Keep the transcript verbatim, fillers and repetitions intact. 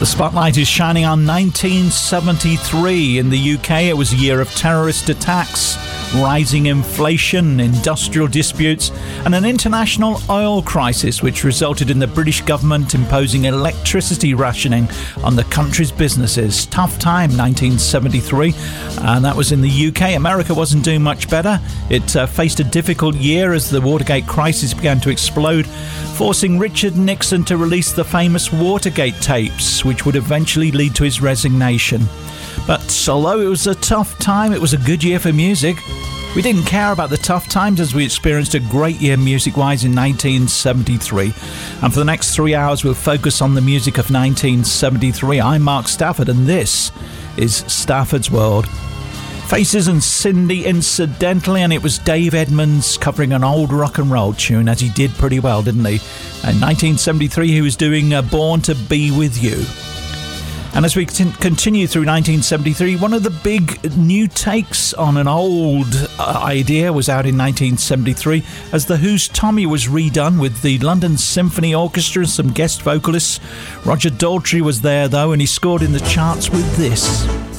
The spotlight is shining on nineteen seventy-three. In the U K, it was a year of terrorist attacks, rising inflation, industrial disputes, and an international oil crisis which resulted in the British government imposing electricity rationing on the country's businesses. Tough time, nineteen seventy-three, and that was in the U K. America wasn't doing much better. It uh, faced a difficult year as the Watergate crisis began to explode, forcing Richard Nixon to release the famous Watergate tapes, which would eventually lead to his resignation. But although it was a tough time, it was a good year for music. We didn't care about the tough times as we experienced a great year music-wise in nineteen seventy-three. And for the next three hours, we'll focus on the music of nineteen seventy-three. I'm Mark Stafford, and this is Stafford's World. Faces and Cindy, incidentally, and it was Dave Edmunds covering an old rock and roll tune, as he did pretty well, didn't he? In nineteen seventy-three, he was doing uh, Born to Be With You. And as we continue through nineteen seventy-three, one of the big new takes on an old uh, idea was out in nineteen seventy-three, as The Who's Tommy was redone with the London Symphony Orchestra and some guest vocalists. Roger Daltrey was there, though, and he scored in the charts with this.